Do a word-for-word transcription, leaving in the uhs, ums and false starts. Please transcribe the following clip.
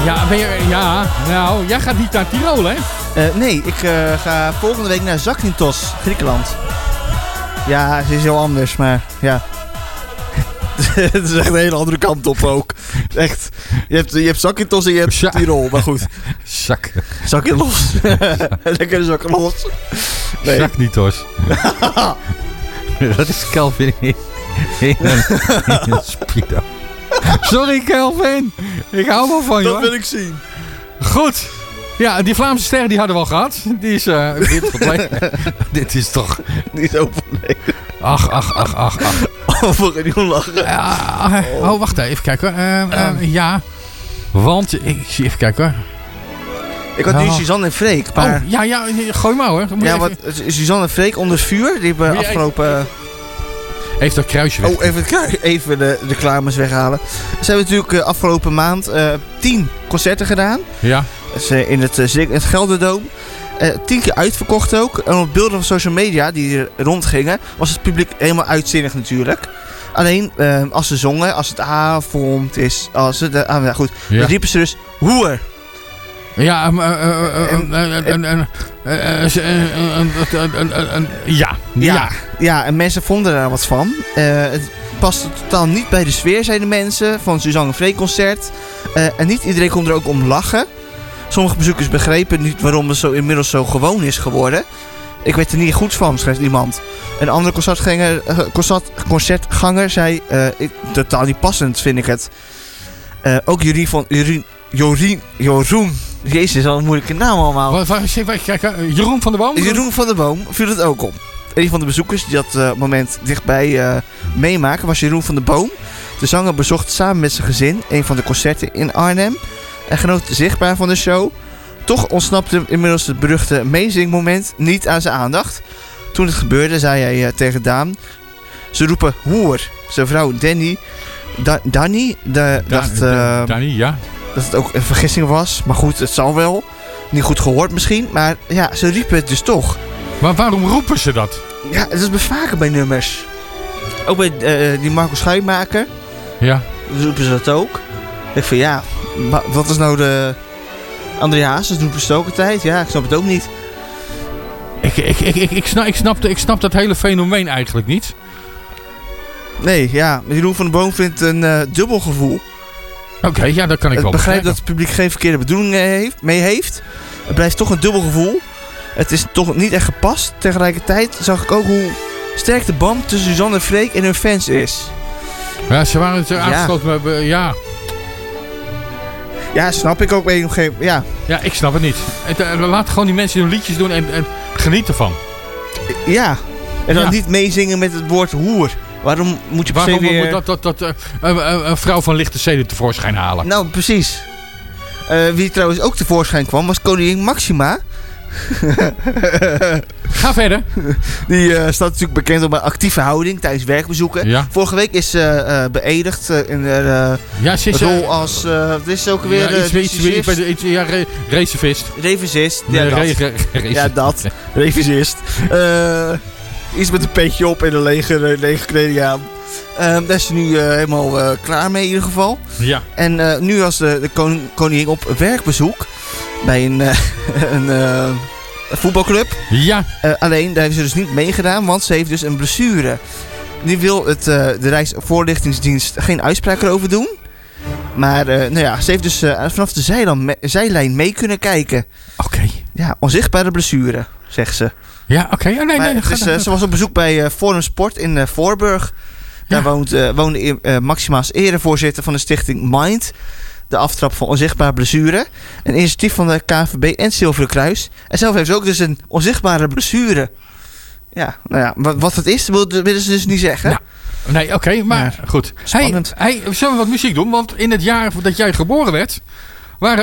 Ja, ben je, ja, nou, jij gaat niet naar Tirol, hè? Uh, nee, ik uh, ga volgende week naar Zakynthos, Griekenland. Ja, het is heel anders, maar ja. Het is echt een hele andere kant op ook. Echt. Je hebt, je hebt Zakynthos en je hebt Zak. Tirol, maar goed. Zak. Zak in los. Lekker zakken los. Nee. Zakynthos. Dat is Kelvin in, in een, in een speedo. Sorry Kelvin. Ik hou wel van je. Dat wil ik zien. Goed. Ja, die Vlaamse ster die hadden we al gehad. Die is uh, dit verdwenen. Dit is toch... Die is overleden. Ach, ach, ach, ach, ach. Oh, voor een nieuw lachen. Ja, oh, wacht even kijken. Uh, uh, ja, want ik zie even kijken hoor. Ik had nu oh. Suzanne en Freek. Maar... Oh, ja, ja, gooi maar hoor. Ja, wat, Suzanne en Freek onder vuur. Die hebben ja, afgelopen... Uh... Even dat kruisje weg. Oh, even, het, even de reclames weghalen. Ze hebben natuurlijk uh, afgelopen maand uh, tien concerten gedaan. Ja. Dus, uh, in het, uh, het Gelderdoom. Uh, tien keer uitverkocht ook. En op beelden van social media die er rondgingen, was het publiek helemaal uitzinnig natuurlijk. Alleen uh, als ze zongen, als het avond is, als het, uh, ah, goed, ja. Dan riepen ze dus hoer. Ja, ja, ja, ja, en mensen vonden daar wat van. Uh, het paste totaal niet bij de sfeer, zeiden mensen, van het Suzanne en Freek concert. Uh, en niet iedereen kon er ook om lachen. Sommige bezoekers begrepen niet waarom het zo inmiddels zo gewoon is geworden. Ik weet er niet goed van, schrijft iemand. Een andere concertganger, concert, concertganger zei, uh, ik, totaal niet passend vind ik het. Uh, ook Jorien van... Jorien, Jorien, Jeroen. Jezus, wat een moeilijke naam allemaal. Wat, wat, kijk, Jeroen van der Boom? Jeroen van der Boom viel het ook op. Een van de bezoekers die dat uh, moment dichtbij uh, meemaken was Jeroen van der Boom. De zanger bezocht samen met zijn gezin een van de concerten in Arnhem. En genoot zichtbaar van de show. Toch ontsnapte inmiddels het beruchte amazing-moment niet aan zijn aandacht. Toen het gebeurde, zei hij uh, tegen Daan. Ze roepen hoer. Zijn vrouw Danny. Da- Danny de, da- dacht uh, Danny, ja. dat het ook een vergissing was. Maar goed, het zal wel. Niet goed gehoord misschien. Maar ja, ze riepen het dus toch. Maar waarom roepen ze dat? Ja, het is vaker bij nummers. Ook bij uh, die Marco Schuimaker. Ja. Roepen ze dat ook. Ik van ja, wat is nou de... André Hazes roepen ze het ook altijd. Ja, ik snap het ook niet. Ik, ik, ik, ik, ik, snap, ik, snap, ik snap dat hele fenomeen eigenlijk niet. Nee, ja. Jeroen van der Boom vindt een uh, dubbel gevoel. Oké, okay, ja, dat kan ik het wel begrijp begrijpen. dat het publiek geen verkeerde bedoelingen heeft, mee heeft. Het blijft toch een dubbel gevoel. Het is toch niet echt gepast. Tegelijkertijd zag ik ook hoe sterk de band tussen Suzanne en Freek en hun fans is. Ja, ze waren het aangesloten. Ja. ja. Ja, snap ik ook. Ja, ja ik snap het niet. Het, uh, laat gewoon die mensen hun liedjes doen en, en geniet ervan. Ja. En dan ja. niet meezingen met het woord hoer. Waarom moet je per se weer... Waarom dat, dat, dat uh, een, een vrouw van lichte zeden tevoorschijn halen? Nou, precies. Uh, wie trouwens ook tevoorschijn kwam was koningin Maxima. Ga verder. Die uh, staat natuurlijk bekend om een actieve houding tijdens werkbezoeken. Ja. Vorige week is ze uh, uh, beëdigd uh, in de uh, ja, ze is, rol als... Uh, wat is ze ook weer? Ja, iets, iets, iets, iets, iets, ja, re- reservist. Revisist. Ja, ja, dat. Re- re- re- ja, dat. Revisist. Uh, iets met een petje op en een lege, lege kleding aan. Uh, daar is ze nu uh, helemaal uh, klaar mee in ieder geval. Ja. En uh, nu was de, de koning, koningin op werkbezoek bij een, uh, een uh, voetbalclub. Ja. Uh, alleen, daar heeft ze dus niet meegedaan, want ze heeft dus een blessure. Nu wil het, uh, de Rijksvoorlichtingsdienst geen uitspraak erover doen. Maar uh, nou ja, ze heeft dus uh, vanaf de zijlijn, me, zijlijn mee kunnen kijken. Oké. Okay. Ja, onzichtbare blessure, zegt ze. Ja, oké. Okay. Oh, nee, nee, nee, dus, uh, ze was op bezoek bij uh, Forum Sport in uh, Voorburg. Daar ja. woont, uh, woonde uh, Maxima's erevoorzitter van de stichting Mind. De aftrap van onzichtbare blessure. Een initiatief van de K N V B en Zilveren Kruis. En zelf heeft ze ook dus een onzichtbare blessure. Ja, nou ja, wat, wat het is, willen ze dus niet zeggen. Nou, nee, oké, okay, maar ja, goed. Spannend. Hey, hey, zullen we wat muziek doen? Want in het jaar dat jij geboren werd... waren